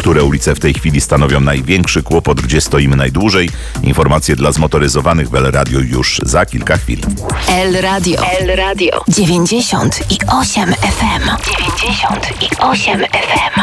które ulice w tej chwili stanowią największy kłopot, gdzie stoimy najdłużej. Informacje dla zmotoryzowanych w El Radio już za kilka chwil. El Radio 98 FM. 98 FM.